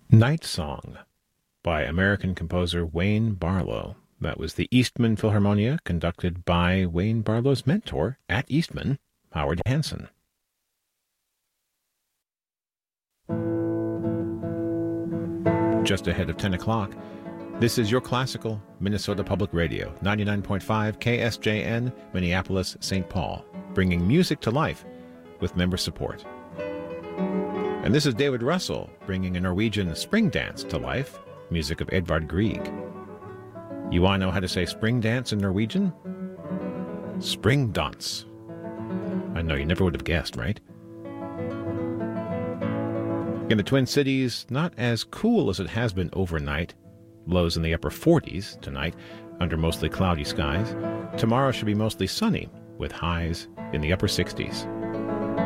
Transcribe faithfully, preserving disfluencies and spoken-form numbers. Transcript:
Night Song by American composer Wayne Barlow. That was the Eastman Philharmonia, conducted by Wayne Barlow's mentor at Eastman, Howard Hanson. Just ahead of ten o'clock, this is Your Classical, Minnesota Public Radio, ninety-nine point five K S J N, Minneapolis, Saint Paul, bringing music to life with member support. And this is David Russell, bringing a Norwegian spring dance to life, music of Edvard Grieg. You want to know how to say spring dance in Norwegian? Springdans. I know, you never would have guessed, right? In the Twin Cities, not as cool as it has been overnight. Lows in the upper forties tonight, under mostly cloudy skies. Tomorrow should be mostly sunny, with highs in the upper sixties.